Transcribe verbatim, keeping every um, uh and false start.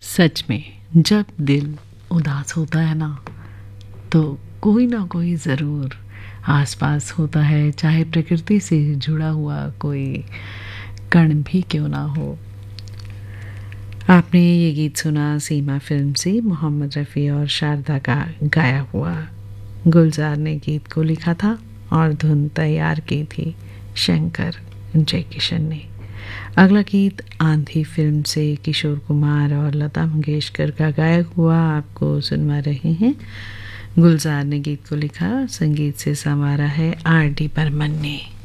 सच में जब दिल उदास होता है ना तो कोई ना कोई ज़रूर आसपास होता है, चाहे प्रकृति से जुड़ा हुआ कोई कण भी क्यों ना हो। आपने ये गीत सुना सीमा फिल्म से, मोहम्मद रफ़ी और शारदा का गाया हुआ। गुलजार ने गीत को लिखा था और धुन तैयार की थी शंकर जयकिशन ने। अगला गीत आंधी फिल्म से किशोर कुमार और लता मंगेशकर का गाया हुआ आपको सुनवा रहे हैं। गुलजार ने गीत को लिखा, संगीत से संवारा है आर डी बर्मन ने।